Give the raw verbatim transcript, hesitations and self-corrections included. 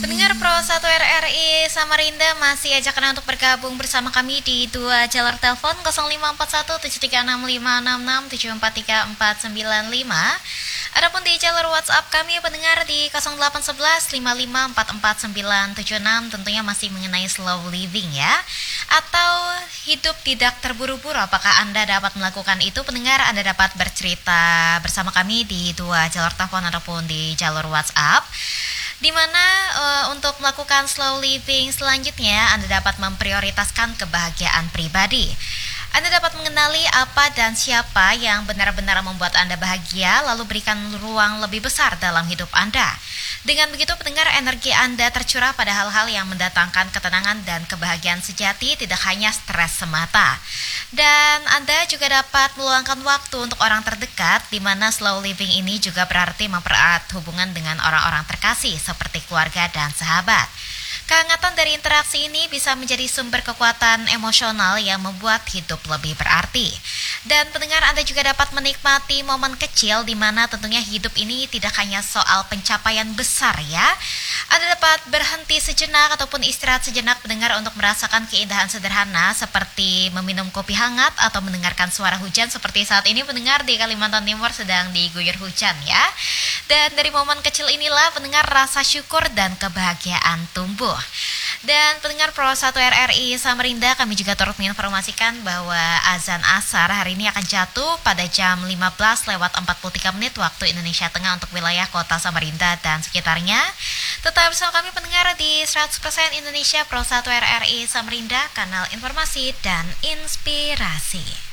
Pendengar Pro satu R R I Samarinda masih ajak Anda untuk bergabung bersama kami di dua jalur telepon nol lima empat satu tujuh tiga enam lima enam enam tujuh empat tiga empat sembilan lima. Adapun di jalur WhatsApp kami pendengar di nol delapan satu satu lima lima empat empat sembilan tujuh enam, tentunya masih mengenai slow living ya, atau hidup tidak terburu-buru. Apakah Anda dapat melakukan itu pendengar? Anda dapat bercerita bersama kami di dua jalur telepon ataupun di jalur WhatsApp, di mana uh, untuk melakukan slow living selanjutnya Anda dapat memprioritaskan kebahagiaan pribadi. Anda dapat mengenali apa dan siapa yang benar-benar membuat Anda bahagia, lalu berikan ruang lebih besar dalam hidup Anda. Dengan begitu pendengar, energi Anda tercurah pada hal-hal yang mendatangkan ketenangan dan kebahagiaan sejati, tidak hanya stres semata. Dan Anda juga dapat meluangkan waktu untuk orang terdekat, di mana slow living ini juga berarti mempererat hubungan dengan orang-orang terkasih seperti keluarga dan sahabat. Kehangatan dari interaksi ini bisa menjadi sumber kekuatan emosional yang membuat hidup lebih berarti. Dan pendengar, Anda juga dapat menikmati momen kecil di mana tentunya hidup ini tidak hanya soal pencapaian besar ya. Anda dapat berhenti sejenak ataupun istirahat sejenak pendengar untuk merasakan keindahan sederhana seperti meminum kopi hangat atau mendengarkan suara hujan seperti saat ini pendengar di Kalimantan Timur sedang diguyur hujan ya. Dan dari momen kecil inilah pendengar rasa syukur dan kebahagiaan tumbuh. Dan pendengar Pro satu R R I Samarinda, kami juga turut menginformasikan bahwa azan asar hari ini akan jatuh pada jam lima belas lewat empat puluh tiga menit waktu Indonesia Tengah untuk wilayah kota Samarinda dan sekitarnya. Tetap bersama kami pendengar di seratus persen Indonesia Pro satu R R I Samarinda, kanal informasi dan inspirasi.